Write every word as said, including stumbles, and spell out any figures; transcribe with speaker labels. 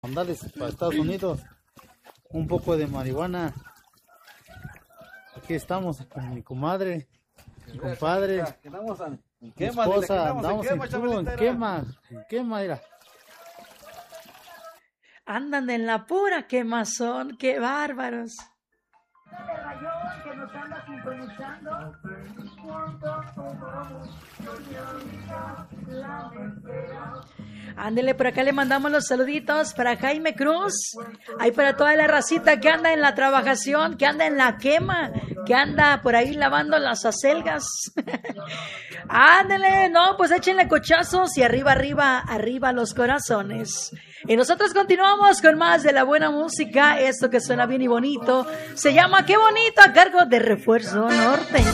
Speaker 1: Mandales para Estados Unidos un poco de marihuana. Aquí estamos con mi comadre, mi compadre, mi esposa, andamos en puro, en quema, en quema, mira.
Speaker 2: Andan en la pura quemazón, qué bárbaros.
Speaker 3: Que nos anda sintonizando.
Speaker 2: Ándele, por acá le mandamos los saluditos para Jaime Cruz, ahí para toda la racita que anda en la trabajación, que anda en la quema, que anda por ahí lavando las acelgas. Ándele, no, pues échenle cochazos y arriba, arriba, arriba los corazones. Y nosotros continuamos con más de la buena música, esto que suena bien y bonito, se llama Qué Bonito, a cargo de Refuerzo Norte.